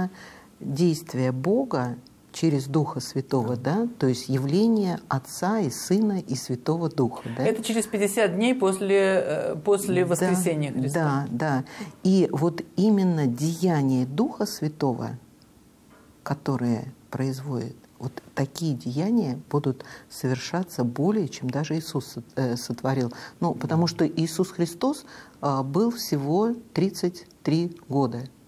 это действие Бога через Духа Святого, да, то есть явление Отца и Сына и Святого Духа. Да? Это через 50 дней после воскресения Христа. Да. И вот именно деяние Духа Святого, которое производит, вот такие деяния будут совершаться более, чем даже Иисус сотворил. Ну, потому что Иисус Христос был всего 33 года.